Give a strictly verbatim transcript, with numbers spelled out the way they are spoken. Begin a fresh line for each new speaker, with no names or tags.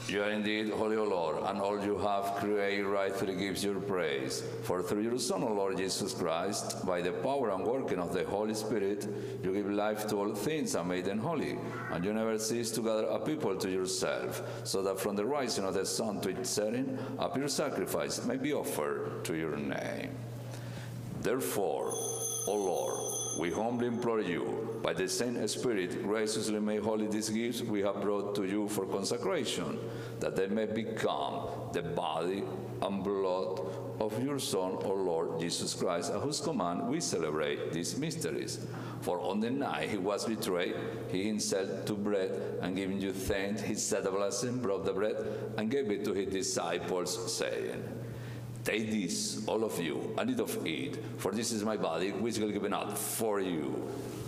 You are indeed holy, O Lord, and all you have created rightfully gives you praise. For through your Son, O Lord Jesus Christ, by the power and working of the Holy Spirit, you give life to all things and made them holy. And you never cease to gather a people to yourself, so that from the rising of the sun to its setting, a pure sacrifice may be offered to your name. Therefore, O Lord, we humbly implore you, by the same Spirit, graciously make holy these gifts we have brought to you for consecration, that they may become the body and blood of your Son, O Lord Jesus Christ, at whose command we celebrate these mysteries. For on the night he was betrayed, he himself took bread, and giving you thanks, he said a blessing, broke the bread, and gave it to his disciples, saying, Take this, all of you, and eat of it, for this is my body, which will be given out for you.